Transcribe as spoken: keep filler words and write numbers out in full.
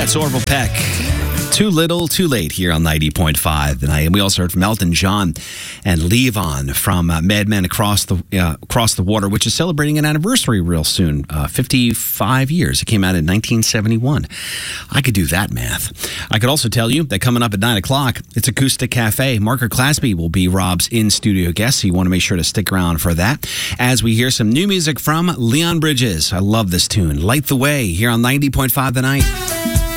That's Orville Peck. Too Little, Too Late here on ninety point five tonight. And we also heard from Elton John and Levon from uh, Mad Men Across the uh, Across the Water, which is celebrating an anniversary real soon, uh, fifty-five years. It came out in nineteen seventy-one. I could do that math. I could also tell you that coming up at nine o'clock, it's Acoustic Cafe. Margaret Clasby will be Rob's in-studio guest, so you want to make sure to stick around for that as we hear some new music from Leon Bridges. I love this tune. Light the Way here on ninety point five The Night.